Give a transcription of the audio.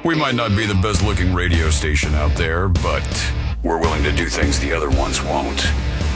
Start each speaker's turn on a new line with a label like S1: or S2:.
S1: We might not be the best looking radio station out there, but we're willing to do things the other ones won't.